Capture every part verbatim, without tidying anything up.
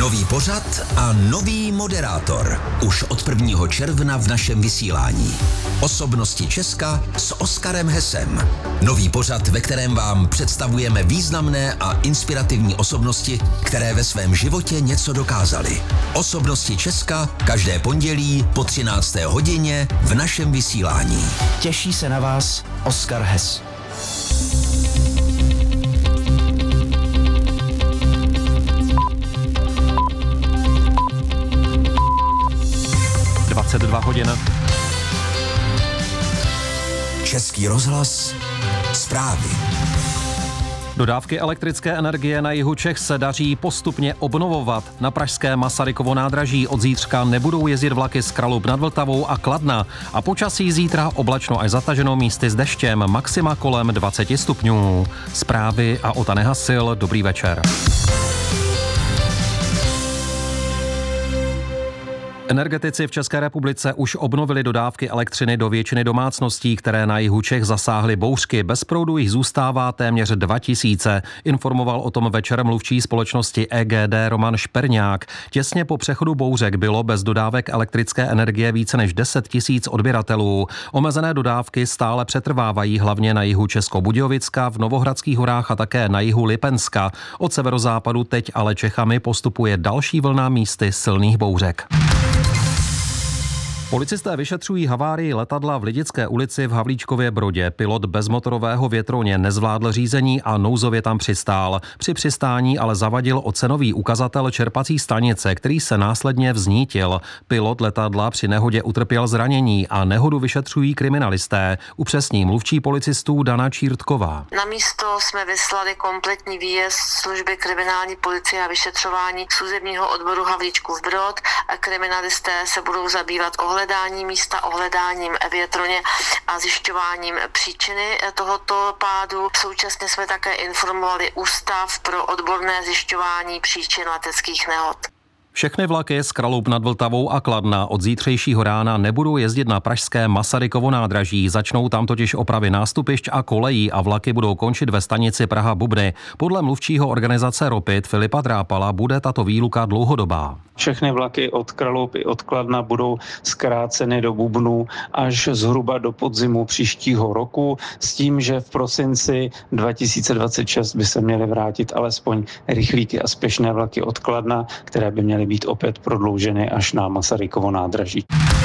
Nový pořad a nový moderátor. Už od prvního června v našem vysílání. Osobnosti Česka s Oskarem Hesem. Nový pořad, ve kterém vám představujeme významné a inspirativní osobnosti, které ve svém životě něco dokázaly. Osobnosti Česka každé pondělí po třinácté hodině v našem vysílání. Těší se na vás Oskar Hes. dvacet dva hodin. Český rozhlas, zprávy. Dodávky elektrické energie na jihu Čech se daří postupně obnovovat. Na pražské Masarykovo nádraží od zítřka nebudou jezdit vlaky z Kralupy nad Vltavou a Kladna. A počasí zítra oblačno až zataženo, místy s deštěm, maxima kolem dvacet stupňů. Zprávy a Ota Nehasil, dobrý večer. Energetici v České republice už obnovili dodávky elektřiny do většiny domácností, které na jihu Čech zasáhly bouřky. Bez proudu jich zůstává téměř dva tisíce. Informoval o tom večer mluvčí společnosti E G D Roman Šperňák. Těsně po přechodu bouřek bylo bez dodávek elektrické energie více než deset tisíc odběratelů. Omezené dodávky stále přetrvávají hlavně na jihu Českobudějovicka, v Novohradských horách a také na jihu Lipenska. Od severozápadu teď ale Čechami postupuje další vlna místy silných bouřek. Policisté vyšetřují havárii letadla v Lidické ulici v Havlíčkově Brodě. Pilot bezmotorového větrouně nezvládl řízení a nouzově tam přistál. Při přistání ale zavadil ocenový ukazatel čerpací stanice, který se následně vznítil. Pilot letadla při nehodě utrpěl zranění a nehodu vyšetřují kriminalisté. Upřesní mluvčí policistů Dana Čírtková. Na místo jsme vyslali kompletní výjezd služby kriminální policie a vyšetřování služebního odboru Havlíčkův Brod. Kriminalisté se budou zabývat ohledem ohledání místa, ohledáním větroně a zjišťováním příčiny tohoto pádu. Současně jsme také informovali Ústav pro odborné zjišťování příčin leteckých nehod. Všechny vlaky z Kralupy nad Vltavou a Kladna od zítřejšího rána nebudou jezdit na pražské Masarykovo nádraží. Začnou tam totiž opravy nástupišť a kolejí a vlaky budou končit ve stanici Praha-Bubny. Podle mluvčího organizace Ropit Filipa Drápala bude tato výluka dlouhodobá. Všechny vlaky od Kralupy, od Kladna budou zkráceny do Bubnu až zhruba do podzimu příštího roku, s tím, že v prosinci dva tisíce dvacet šest by se měly vrátit alespoň rychlíky a spěšné vlaky od Kladna, které by měly být opět prodlouženy až na Masarykovo nádraží.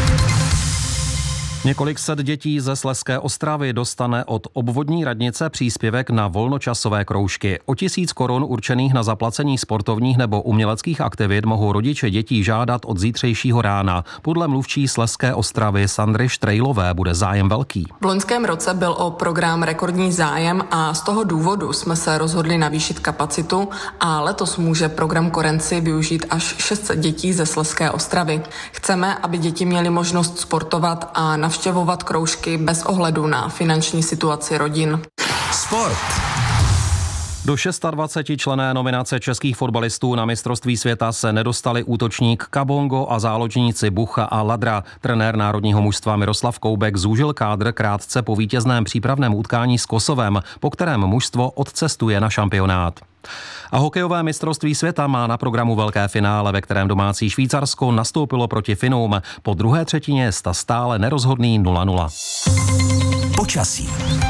Několik set dětí ze Slezské Ostravy dostane od obvodní radnice příspěvek na volnočasové kroužky. O tisíc korun určených na zaplacení sportovních nebo uměleckých aktivit mohou rodiče dětí žádat od zítřejšího rána. Podle mluvčí Slezské Ostravy Sandry Štrejlové bude zájem velký. V loňském roce byl o program rekordní zájem a z toho důvodu jsme se rozhodli navýšit kapacitu a letos může program Korenci využít až šest set dětí ze Slezské Ostravy. Chceme, aby děti měly možnost sportovat a navštěvovat kroužky bez ohledu na finanční situaci rodin. Sport. Do dvacet šest členné nominace českých fotbalistů na mistrovství světa se nedostali útočník Kabongo a záložníci Bucha a Ladra. Trenér národního mužstva Miroslav Koubek zúžil kádr krátce po vítězném přípravném utkání s Kosovem, po kterém mužstvo odcestuje na šampionát. A hokejové mistrovství světa má na programu velké finále, ve kterém domácí Švýcarsko nastoupilo proti Finům. Po druhé třetině je stále nerozhodný nula nula. Počasí.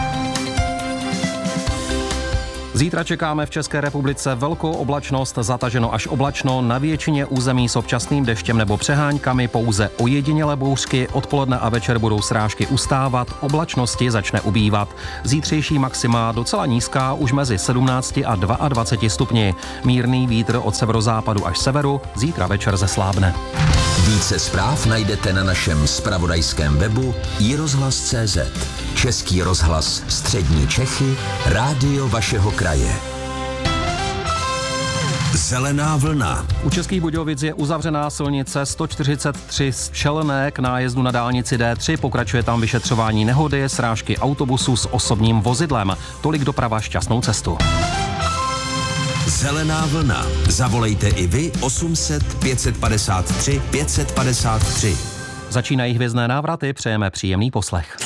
Zítra čekáme v České republice velkou oblačnost, zataženo až oblačno, na většině území s občasným deštěm nebo přeháňkami, pouze ojedinělé bouřky, odpoledne a večer budou srážky ustávat, oblačnosti začne ubývat. Zítřejší maxima docela nízká, už mezi sedmnácti a dvaceti dvěma stupni. Mírný vítr od severozápadu až severu, zítra večer zeslábne. Více zpráv najdete na našem zpravodajském webu i rozhlas tečka cé zet. Český rozhlas Střední Čechy, rádio vašeho kraje. Zelená vlna. U Českých Budějovic je uzavřená silnice sto čtyřicet tři z Čelné k nájezdu na dálnici D tři. Pokračuje tam vyšetřování nehody, srážky autobusu s osobním vozidlem. Tolik doprava, šťastnou cestu. Zelená vlna. Zavolejte i vy osm set pět set padesát tři pět set padesát tři. Začínají hvězdné návraty, přejeme příjemný poslech.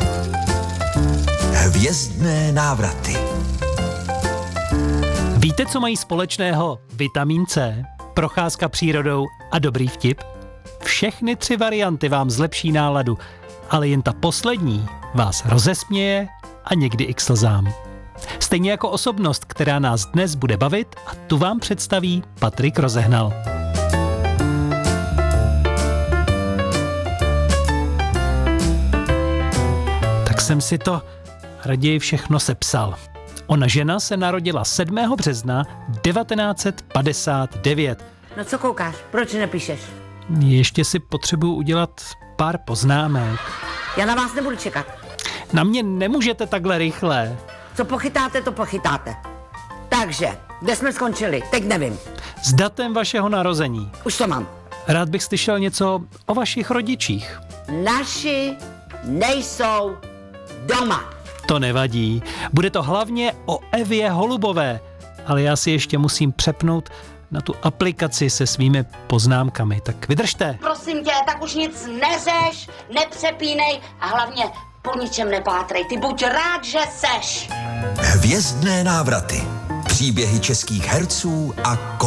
Hvězdné návraty. Víte, co mají společného vitamin C, procházka přírodou a dobrý vtip? Všechny tři varianty vám zlepší náladu, ale jen ta poslední vás rozesměje a někdy i k slzám. Stejně jako osobnost, která nás dnes bude bavit, a tu vám představí Patrik Rozehnal. Tak jsem si to raději všechno sepsal. Ona žena se narodila sedmého března devatenáct set padesát devět. No co koukáš? Proč nepíšeš? Ještě si potřebuju udělat pár poznámek. Já na vás nebudu čekat. Na mě nemůžete takhle rychle. Co pochytáte, to pochytáte. Takže, kde jsme skončili? Teď nevím. S datem vašeho narození. Už to mám. Rád bych slyšel něco o vašich rodičích. Naši nejsou doma. To nevadí. Bude to hlavně o Evě Holubové. Ale já si ještě musím přepnout na tu aplikaci se svými poznámkami. Tak vydržte. Prosím tě, tak už nic neřeš, nepřepínej a hlavně po ničem nepátrej. Ty buď rád, že seš. Hvězdné návraty. Příběhy českých herců a